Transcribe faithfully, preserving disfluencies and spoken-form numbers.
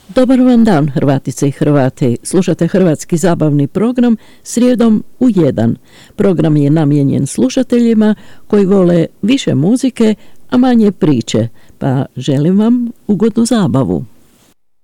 Dobar vam dan, Hrvatice i Hrvati. Slušate hrvatski zabavni program srijedom u jedan. Program je namijenjen slušateljima koji vole više muzike, a manje priče, pa želim vam ugodnu zabavu.